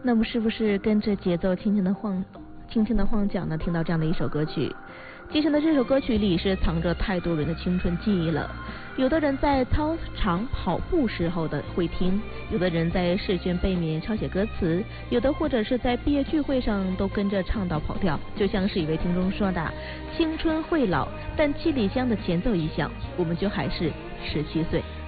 那么是不是跟着节奏轻轻的晃脚呢？听到这样的一首歌曲，其实呢这首歌曲里是藏着太多人的青春记忆了。有的人在操场跑步时候的会听，有的人在试卷背面抄写歌词，有的或者是在毕业聚会上都跟着唱到跑调。就像是一位听众说的，青春会老，但七里香的前奏一响，我们就还是17岁。